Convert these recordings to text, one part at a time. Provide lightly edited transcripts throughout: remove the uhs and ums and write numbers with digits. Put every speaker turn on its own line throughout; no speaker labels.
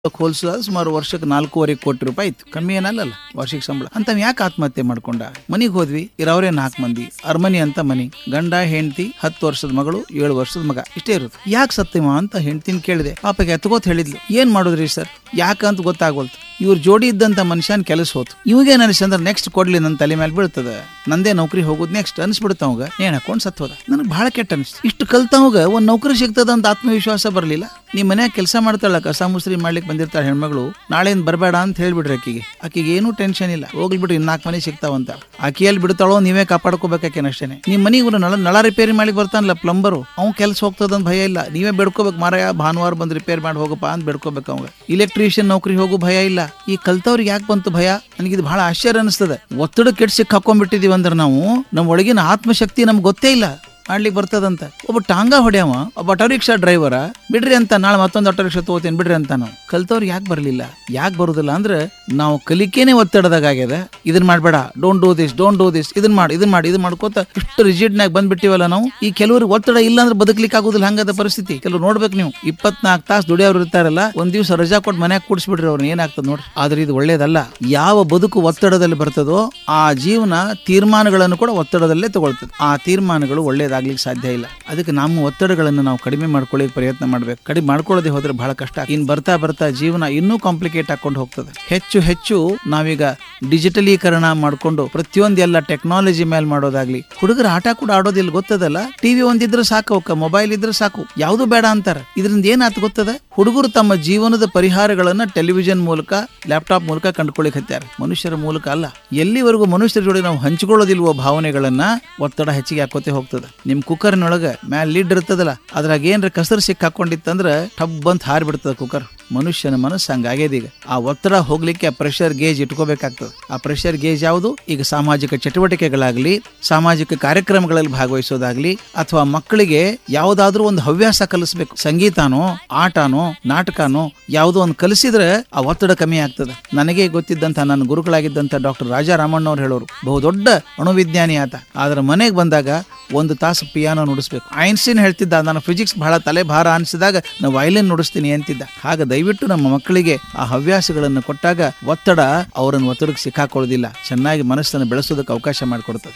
ಹೋಲ್ಸಿದ ಸುಮಾರು ವರ್ಷಕ್ಕೆ 4.5 ಕೋಟಿ ರೂಪಾಯಿ ಇತ್ತು. ಕಮ್ಮಿ ಏನಲ್ಲ ವಾರ್ಷಿಕ ಸಂಬಳ. ಅಂತ ಯಾಕೆ ಆತ್ಮಹತ್ಯೆ ಮಾಡ್ಕೊಂಡ? ಮನಿಗ್ ಹೋದ್ವಿ, ಇರೋರೇ 4 ಮಂದಿ, ಅರಮನಿ ಅಂತ ಮನಿ, ಗಂಡ ಹೆಂಡತಿ, 10 ವರ್ಷದ ಮಗಳು, 7 ವರ್ಷದ ಮಗ, ಇಷ್ಟೇ ಇರುತ್ತೆ. ಯಾಕೆ ಸತ್ಯಮ ಅಂತ ಹೆಂಡತಿನ ಕೇಳಿದೆ. ಪಾಪಗೆ ಎತ್ಕೋತ್ ಹೇಳಿದ್ಲು, ಏನ್ ಮಾಡುದ್ರಿ ಸರ್ ಯಾಕಂತ ಗೊತ್ತಾಗೋಲ್ತು. ಇವ್ರ ಜೋಡಿ ಇದ್ದಂತ ಮನುಷ್ಯನ್ ಕೆಲಸ ಹೋತು. ಇವಾಗೇನ್ ಅನಿಸ್ತಂದ್ರ ನೆಕ್ಸ್ಟ್ ಕೊಡ್ಲಿ ನನ್ನ ತಲೆ ಮೇಲೆ ಬೀಳ್ತದ, ನಂದೇ ನೌಕರಿ ಹೋಗುದ್ ನೆಕ್ಸ್ಟ್ ಅನ್ಸ್ಬಿಡ್ತ ಅವಾಗ. ಏನ್ ಹಾಕೊಂಡ್ ಸತ್ ಹೋದ. ನನಗೆ ಬಹಳ ಕೆಟ್ಟ ಅನಿಸ್ತು. ಇಷ್ಟು ಕಲ್ತವಾಗ ಒಂದ್ ನೌಕರಿ ಸಿಗ್ತದ ಅಂತ ಆತ್ಮವಿಶ್ವಾಸ ಬರ್ಲಿಲ್ಲ. ನೀ ಮನ್ಯಾಗ ಕೆಲಸ ಮಾಡ್ತಾಳ, ಕಸ ಮುಸ್ರಿ ಮಾಡ್ಲಿಕ್ಕೆ ಬಂದಿರ್ತಾಳ ಹೆಣ್ಮಗಳು, ನಾಳೆಯಿಂದ ಬರಬೇಡ ಅಂತ ಹೇಳ್ಬಿಡ್ರಿ ಆಕಿಗೆ ಏನು ಟೆನ್ಷನ್ ಇಲ್ಲ, ಹೋಗ್ಬಿಡ್ರಿ 4 ಮನೆ ಸಿಗ್ತಾವಂತ. ಆಕಿಯಲ್ಲಿ ಬಿಡ್ತಾಳೋ ನೀವೇ ಕಾಪಾಡ್ಕೋಬೇಕಾಕೇನ ಅಷ್ಟೇನೆ. ನಿಮ್ ಮನಿಗೆ ನಳ ರಿಪೇರಿ ಮಾಡಿ ಬರ್ತಾನಲ್ಲ ಪ್ಲಂಬರು, ಅವ್ನು ಕೆಲಸ ಹೋಗ್ತದಂತ ಭಯ ಇಲ್ಲ, ನೀವೇ ಬೆಡ್ಕೋಬೇಕು. ಮಾರಾಯ ಭಾನುವಾರ ಬಂದ್ ರಿಪೇರ್ ಮಾಡಿ ಹೋಗಪ್ಪ ಅಂತ ಬೆಡ್ಕೋಬೇಕು ಅವಂಗ. ಇಲೆಕ್ಟ್ರಿಷಿಯನ್ ನೌಕರಿ ಹೋಗೋ ಭಯ ಇಲ್ಲ. ಈ ಕಲ್ತವ್ರಿಗೆ ಯಾಕೆ ಬಂತು ಭಯ? ನನಗಿದು ಬಹಳ ಆಶ್ಚರ್ಯ ಅನಿಸ್ತದೆ. ಒತ್ತಡ ಕೆಟ್ಟ ಸಿಕ್ ಹಾಕೊಂಡ್ಬಿಟ್ಟಿದೀವಿ ಅಂದ್ರೆ ನಾವು, ನಮ್ಮ ಒಳಗಿನ ಆತ್ಮಶಕ್ತಿ ನಮ್ಗೆ ಗೊತ್ತೇ ಇಲ್ಲ ಮಾಡ್ಲಿಕ್ಕೆ ಬರ್ತದಂತ. ಒಬ್ಬ ಟಾಂಗಾ ಹೊಡ್ಯಾವ, ಒಬ್ಬ ಆಟೋ ರಿಕ್ಷಾ ಡ್ರೈವರ ಬಿಡ್ರಿ ಅಂತ, ನಾಳೆ ಮತ್ತೊಂದು ಆಟೋ ರಿಕ್ಷಾ ತಗೋತೀನಿ ಬಿಡ್ರಿ ಅಂತ. ನಾವು ಕಲ್ತವ್ರಿಗೆ ಯಾಕೆ ಬರ್ಲಿಲ್ಲ? ಯಾಕೆ ಬರುದಿಲ್ಲ ಅಂದ್ರೆ ನಾವು ಕಲಿಕೆನೆ ಒತ್ತಡದಾಗ ಆಗ್ಯದ. ಇದನ್ ಮಾಡ್ಬೇಡ, ಡೋಂಟ್ ಡೂ ದಿಸ್, ಇದನ್ ಮಾಡ್ಕೋತ ಇಷ್ಟು ರಿಜಿಡ್ನಾಗ ಬಂದ್ಬಿಟ್ಟಿವಲ್ಲ ನಾವು. ಈ ಕೆಲವ್ರಿಗೆ ಒತ್ತಡ ಇಲ್ಲ ಅಂದ್ರೆ ಬದುಕಲಿಕ್ಕೆ ಆಗುದಿಲ್ಲ, ಹಂಗದ ಪರಿಸ್ಥಿತಿ. ಕೆಲವ್ರು ನೋಡ್ಬೇಕು ನೀವು, 24 ತಾಸು ದುಡಿಯೋರು ಇರ್ತಾರಲ್ಲ, ಒಂದ್ ದಿವಸ ರಜಾ ಕೊಟ್ಟು ಮನ್ಯಾಗ ಕೂಡಿಸ್ಬಿಡ್ರಿ ಅವ್ರನ್ನ, ಏನಾಗ್ತದೆ ನೋಡ್ರಿ. ಆದ್ರೆ ಇದು ಒಳ್ಳೇದಲ್ಲ. ಯಾವ ಬದುಕು ಒತ್ತಡದಲ್ಲಿ ಬರ್ತದೋ ಆ ಜೀವನ ತೀರ್ಮಾನಗಳನ್ನು ಕೂಡ ಒತ್ತಡದಲ್ಲೇ ತಗೊಳ್ತದೆ. ಆ ತೀರ್ಮಾನಗಳು ಒಳ್ಳೇದಾಗ್ಲಿಕ್ಕೆ ಸಾಧ್ಯ ಇಲ್ಲ. ಅದಕ್ಕೆ ನಮ್ಮ ಒತ್ತಡಗಳನ್ನು ನಾವು ಕಡಿಮೆ ಮಾಡ್ಕೊಳ್ಳಿಕ್ಕೆ ಪ್ರಯತ್ನ ಮಾಡ್ಬೇಕು. ಕಡಿಮೆ ಮಾಡ್ಕೊಳ್ಳದೆ ಹೋದ್ರೆ ಬಹಳ ಕಷ್ಟ. ಇನ್ ಬರ್ತಾ ಬರ್ತಾ ಜೀವನ ಇನ್ನೂ ಕಾಂಪ್ಲಿಕೇಟ್ ಹಾಕೊಂಡು ಹೋಗ್ತದೆ. ಹೆಚ್ಚು ನಾವೀಗ ಡಿಜಿಟಲೀಕರಣ ಮಾಡ್ಕೊಂಡು ಪ್ರತಿಯೊಂದೆಲ್ಲ ಟೆಕ್ನಾಲಜಿ ಮೇಲೆ ಮಾಡೋದಾಗ್ಲಿ. ಹುಡುಗರ ಆಟ ಕೂಡ ಆಡೋದಿಲ್ಲ, ಗೊತ್ತದಲ್ಲ. ಟಿವಿ ಒಂದಿದ್ರೆ ಸಾಕು, ಮೊಬೈಲ್ ಇದ್ರೆ ಸಾಕು, ಯಾವ್ದು ಬೇಡ ಅಂತಾರ. ಇದರಿಂದ ಏನಾಯ್ತು ಗೊತ್ತದ? ಹುಡುಗರು ತಮ್ಮ ಜೀವನದ ಪರಿಹಾರಗಳನ್ನ ಟೆಲಿವಿಷನ್ ಮೂಲಕ, ಲ್ಯಾಪ್ಟಾಪ್ ಮೂಲಕ ಕಂಡುಕೊಳ್ಳಿಕ್ ಹತ್ಯಾರ. ಮನುಷ್ಯರ ಮೂಲಕ ಅಲ್ಲ. ಎಲ್ಲಿವರೆಗೂ ಮನುಷ್ಯರ ಜೋಡಿ ನಾವು ಹಂಚಿಕೊಳ್ಳೋದಿಲ್ವೋ ಭಾವನೆಗಳನ್ನ, ಒತ್ತಡ ಹೆಚ್ಚಿಗೆ ಹಾಕೋತೆ ಹೋಗ್ತದೆ. ನಿಮ್ ಕುಕ್ಕರ್ನೊಳಗ ಮ್ಯಾಲ ಲೀಡ್ ಇರ್ತದಲ್ಲ, ಅದ್ರಾಗ ಏನ್ರ ಕಸರು ಸಿಕ್ ಹಾಕೊಂಡಿತ್ತಂದ್ರ ಟಬ್ ಅಂತ ಹಾರಿಬಿಡ್ತದ ಕುಕ್ಕರ್. ಮನುಷ್ಯನ ಮನಸ್ಸು ಹಂಗಾಗ್ಯದ. ಈಗ ಆ ಒತ್ತಡ ಹೋಗ್ಲಿಕ್ಕೆ ಆ ಪ್ರೆಷರ್ ಗೇಜ್ ಇಟ್ಕೋಬೇಕಾಗ್ತದೆ. ಆ ಪ್ರೆಷರ್ ಗೇಜ್ ಯಾವುದು? ಈಗ ಸಾಮಾಜಿಕ ಚಟುವಟಿಕೆಗಳಾಗ್ಲಿ, ಸಾಮಾಜಿಕ ಕಾರ್ಯಕ್ರಮಗಳಲ್ಲಿ ಭಾಗವಹಿಸೋದಾಗ್ಲಿ, ಅಥವಾ ಮಕ್ಕಳಿಗೆ ಯಾವ್ದಾದ್ರೂ ಒಂದು ಹವ್ಯಾಸ ಕಲಿಸ್ಬೇಕು. ಸಂಗೀತನೋ, ಆಟನೋ, ನಾಟಕನೋ ಯಾವುದೋ ಒಂದು ಕಲಿಸಿದ್ರೆ ಆ ಒತ್ತಡ ಕಮ್ಮಿ ಆಗ್ತದೆ. ನನಗೆ ಗೊತ್ತಿದ್ದಂತ ನನ್ನ ಗುರುಗಳಾಗಿದ್ದಂತ ಡಾಕ್ಟರ್ ರಾಜಾ ರಾಮಣ್ಣ ಅವ್ರು ಹೇಳೋರು, ಬಹುದೊಡ್ಡ ಅಣುವಿಜ್ಞಾನಿ ಆತ. ಆದ್ರೆ ಮನೆಗೆ ಬಂದಾಗ 1 ತಾಸು ಪಿಯಾನೋ ನುಡಿಸ್ಬೇಕು. ಐನ್ಸ್ಟೀನ್ ಹೇಳ್ತಿದ್ದ, ನಾನು ಫಿಸಿಕ್ಸ್ ಬಹಳ ತಲೆ ಭಾರ ಅನಿಸಿದಾಗ ನಾನು ವಯಲಿನ್ ನುಡಿಸ್ತೀನಿ ಅಂತಿದ್ದ. ಹಾಗ ದಯವಿಟ್ಟು ನಮ್ಮ ಮಕ್ಕಳಿಗೆ ಆ ಹವ್ಯಾಸಗಳನ್ನು ಕೊಟ್ಟಾಗ ಒತ್ತಡ ಅವರನ್ನು ಒತ್ತಡಕ್ಕೆ ಸಿಕ್ಕಾಕೊಳ್ಳೋದಿಲ್ಲ, ಚೆನ್ನಾಗಿ ಮನಸ್ಸನ್ನು ಬೆಳೆಸೋದಕ್ಕೆ ಅವಕಾಶ ಮಾಡಿಕೊಡ್ತದೆ.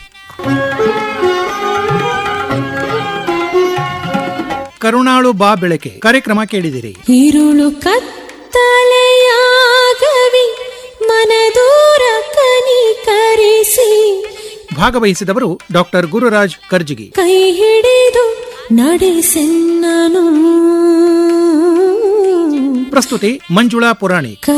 ಕರುಣಾಳು ಬಾ ಬೆಳಕೆ ಕಾರ್ಯಕ್ರಮ ಕೇಳಿದಿರಿ.
ഇരുಳು ಕತ್ತಲೆಯಾಗವಿ ಮನದೂರ ಕನಿಕರಿಸಿ.
ಭಾಗವಹಿಸಿದವರು ಡಾಕ್ಟರ್ ಗುರುರಾಜ್ ಕರ್ಜಿಗಿ.
ಕೈ ಹಿಡಿದು ನಡೆಸೆನ್ನನು.
ಪ್ರಸ್ತುತಿ ಮಂಜುಳಾ ಪುರಾಣಿಕ್.